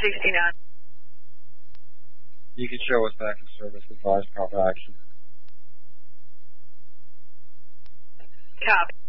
69. You can show us active service, advise proper action. Copy.